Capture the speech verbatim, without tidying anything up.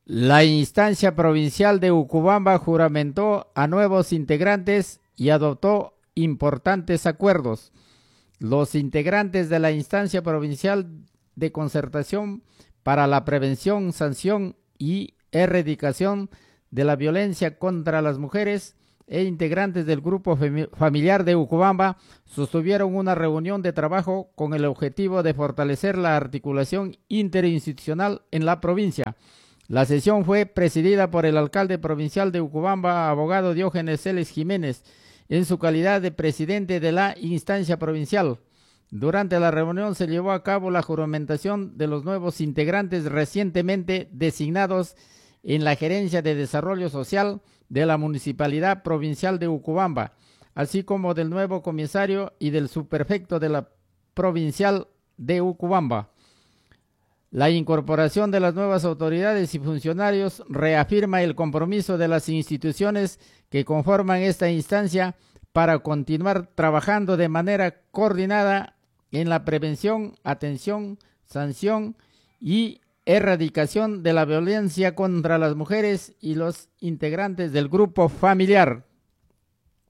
La instancia provincial de Ucubamba juramentó a nuevos integrantes y adoptó importantes acuerdos. Los integrantes de la instancia provincial de concertación para la prevención, sanción y erradicación de la violencia contra las mujeres e integrantes del grupo familiar de Ucubamba sostuvieron una reunión de trabajo con el objetivo de fortalecer la articulación interinstitucional en la provincia. La sesión fue presidida por el alcalde provincial de Ucubamba, abogado Diógenes Celes Jiménez, en su calidad de presidente de la instancia provincial. Durante la reunión se llevó a cabo la juramentación de los nuevos integrantes recientemente designados en la Gerencia de Desarrollo Social de la Municipalidad Provincial de Ucubamba, así como del nuevo comisario y del subprefecto de la Provincial de Ucubamba. La incorporación de las nuevas autoridades y funcionarios reafirma el compromiso de las instituciones que conforman esta instancia para continuar trabajando de manera coordinada en la prevención, atención, sanción y erradicación de la violencia contra las mujeres y los integrantes del grupo familiar.